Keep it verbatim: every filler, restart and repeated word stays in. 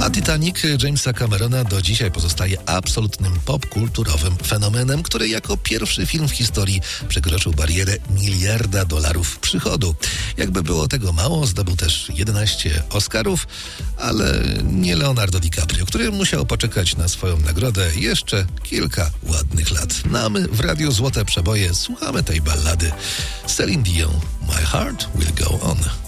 A Titanic Jamesa Camerona do dzisiaj pozostaje absolutnym popkulturowym fenomenem, który jako pierwszy film w historii przekroczył barierę miliarda dolarów przychodu. Jakby było tego mało, zdobył też jedenaście Oscarów, ale nie Leonardo DiCaprio, który musiał poczekać na swoją nagrodę jeszcze kilka ładnych lat. No a my w Radiu Złote Przeboje słuchamy tej ballady Celine Dion, My Heart Will Go On.